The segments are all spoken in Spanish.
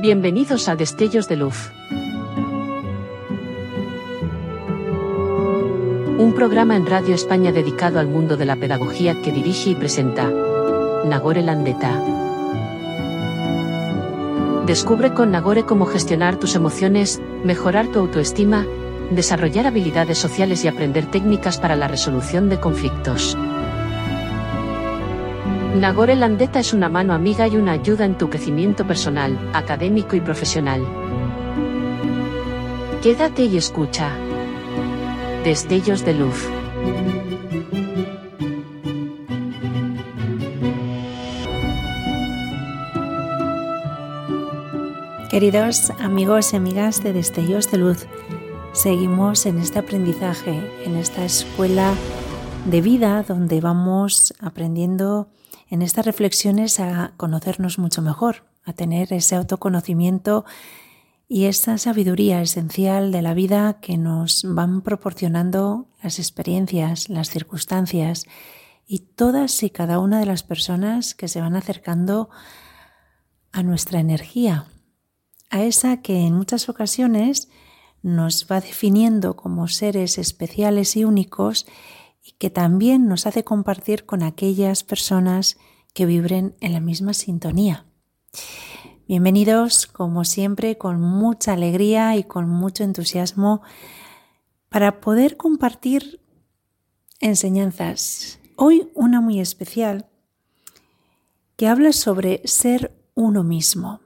Bienvenidos a Destellos de Luz. Un programa en Radio España dedicado al mundo de la pedagogía que dirige y presenta Nagore Landeta. Descubre con Nagore cómo gestionar tus emociones, mejorar tu autoestima, desarrollar habilidades sociales y aprender técnicas para la resolución de conflictos. Nagore Landeta es una mano amiga y una ayuda en tu crecimiento personal, académico y profesional. Quédate y escucha. Destellos de Luz. Queridos amigos y amigas de Destellos de Luz, seguimos en este aprendizaje, en esta escuela de vida donde vamos aprendiendo en estas reflexiones a conocernos mucho mejor, a tener ese autoconocimiento y esa sabiduría esencial de la vida que nos van proporcionando las experiencias, las circunstancias y todas y cada una de las personas que se van acercando a nuestra energía, a esa que en muchas ocasiones nos va definiendo como seres especiales y únicos y que también nos hace compartir con aquellas personas que vibren en la misma sintonía. Bienvenidos, como siempre, con mucha alegría y con mucho entusiasmo para poder compartir enseñanzas. Hoy una muy especial que habla sobre ser uno mismo.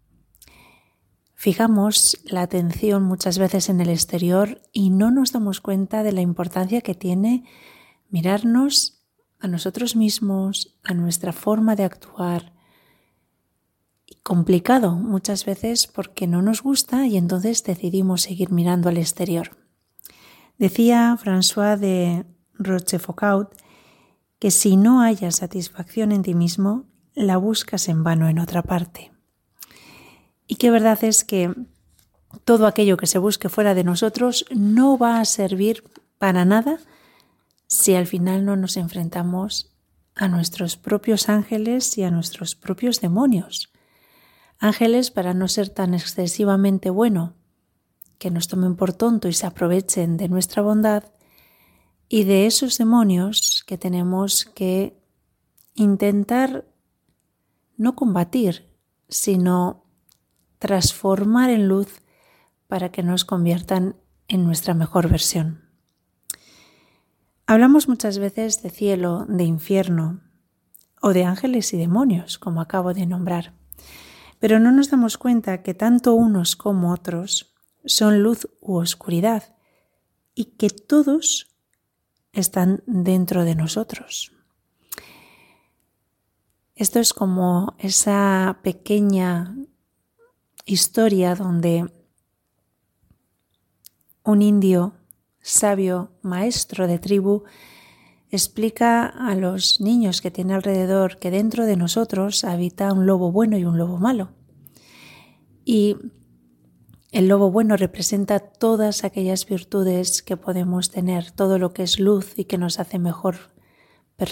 Fijamos la atención muchas veces en el exterior y no nos damos cuenta de la importancia que tiene mirarnos a nosotros mismos, a nuestra forma de actuar. Y complicado muchas veces porque no nos gusta y entonces decidimos seguir mirando al exterior. Decía François de Rochefoucauld que si no hayas satisfacción en ti mismo, la buscas en vano en otra parte. Y que verdad es que todo aquello que se busque fuera de nosotros no va a servir para nada si al final no nos enfrentamos a nuestros propios ángeles y a nuestros propios demonios. Ángeles para no ser tan excesivamente bueno, que nos tomen por tonto y se aprovechen de nuestra bondad, y de esos demonios que tenemos que intentar no combatir, sino transformar en luz para que nos conviertan en nuestra mejor versión. Hablamos muchas veces de cielo, de infierno o de ángeles y demonios, como acabo de nombrar, pero no nos damos cuenta que tanto unos como otros son luz u oscuridad y que todos están dentro de nosotros. Esto es como esa pequeña historia donde un indio sabio, maestro de tribu, explica a los niños que tiene alrededor que dentro de nosotros habita un lobo bueno y un lobo malo. Y el lobo bueno representa todas aquellas virtudes que podemos tener, todo lo que es luz y que nos hace mejor